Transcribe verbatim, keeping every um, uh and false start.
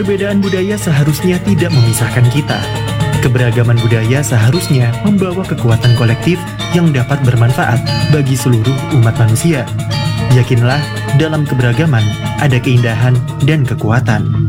Perbedaan budaya seharusnya tidak memisahkan kita. Keberagaman budaya seharusnya membawa kekuatan kolektif yang dapat bermanfaat bagi seluruh umat manusia. Yakinlah, dalam keberagaman ada keindahan dan kekuatan.